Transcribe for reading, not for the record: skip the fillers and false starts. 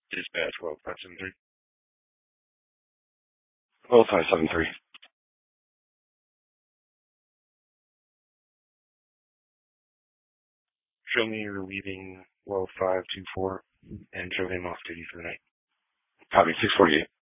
Dispatch 12573. 12573. Show me you're leaving 12524 and show him off duty for the night. Copy, 648.